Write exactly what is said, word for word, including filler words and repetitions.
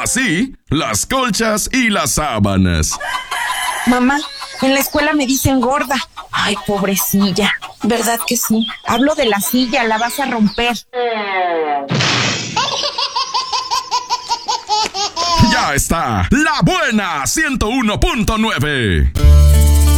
Así, las colchas y las sábanas. Mamá, en la escuela me dicen gorda. Ay, pobrecilla. ¿Verdad que sí? Hablo de la silla, la vas a romper. Ya está, La Buena ciento uno punto nueve.